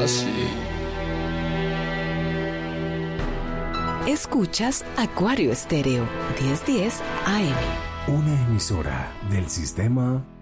así. Escuchas Acuario Estéreo, 1010 AM. Una emisora del Sistema